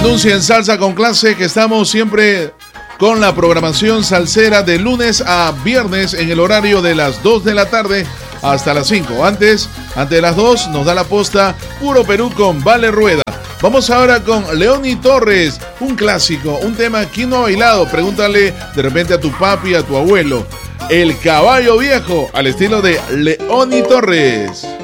anuncia en Salsa con Clase que estamos siempre con la programación salsera de lunes a viernes en el horario de las 2 de la tarde hasta las 5. Antes de las 2 nos da la posta Puro Perú con Vale Rueda. Vamos ahora con Leoni Torres, un clásico, un tema. ¿Quién no ha bailado? Pregúntale de repente a tu papi, a tu abuelo. El Caballo Viejo, al estilo de Leoni Torres.